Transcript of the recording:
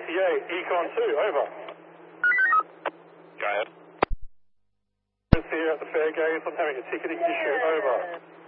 ETA, Econ 2, over. Go ahead. Here at the fare gate, I'm having a ticketing issue, over.